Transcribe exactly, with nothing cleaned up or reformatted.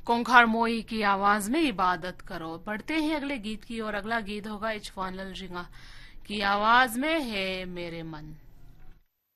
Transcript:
कोंखार मोई की आवाज में इबादत करो। बढ़ते हैं अगले गीत की और अगला गीत होगा इचफान लाल रिंगा की आवाज में है मेरे मन।